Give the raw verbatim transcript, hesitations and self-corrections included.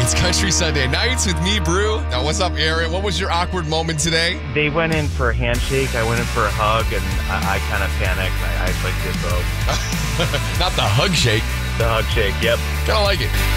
It's Country Sunday Nights with me, Brew. Now, what's up, Aaron? What was your awkward moment today? They went in for a handshake. I went in for a hug, and I, I kind of panicked. I, I like did both. Not the hug shake. The hug shake, yep. Kind of like it.